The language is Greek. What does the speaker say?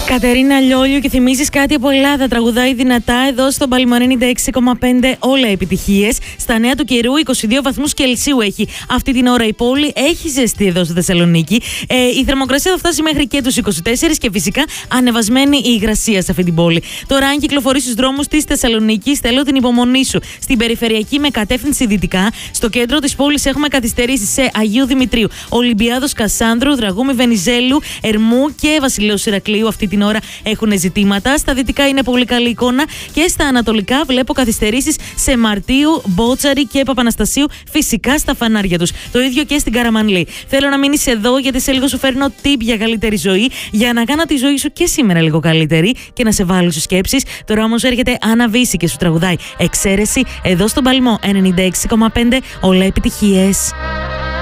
Κατερίνα Λιόλιου, και θυμίζεις κάτι από Ελλάδα. Τραγουδάει δυνατά εδώ στον Παλμό 96,5. Όλα επιτυχίες. Στα νέα του καιρού, 22 βαθμούς Κελσίου έχει αυτή την ώρα η πόλη. Έχει ζεστή εδώ στη Θεσσαλονίκη. Η θερμοκρασία θα φτάσει μέχρι και τους 24 και φυσικά ανεβασμένη η υγρασία σε αυτή την πόλη. Τώρα, αν κυκλοφορείς στους δρόμους της Θεσσαλονίκης, θέλω την υπομονή σου. Στην περιφερειακή με κατεύθυνση δυτικά, στο κέντρο της πόλης έχουμε καθυστερήσεις σε Αγίου Δημητρίου, Ολυμπιάδος Κασάνδρου, Δραγούμη Βενιζέλου, Ερμού και Βασιλέως Ηρακλείου. Αυτή την ώρα έχουν ζητήματα. Στα δυτικά είναι πολύ καλή εικόνα και στα ανατολικά βλέπω καθυστερήσεις σε Μαρτίου, Μπότσαρη και Παπαναστασίου, φυσικά στα φανάρια τους. Το ίδιο και στην Καραμανλή. Θέλω να μείνεις εδώ, γιατί σε λίγο σου φέρνω tip για καλύτερη ζωή, για να κάνω τη ζωή σου και σήμερα λίγο καλύτερη και να σε βάλω στις σκέψεις. Τώρα όμως έρχεται Άννα Βύση και σου τραγουδάει Εξαίρεση εδώ στον Παλμό 96,5. Όλα επιτυχίες.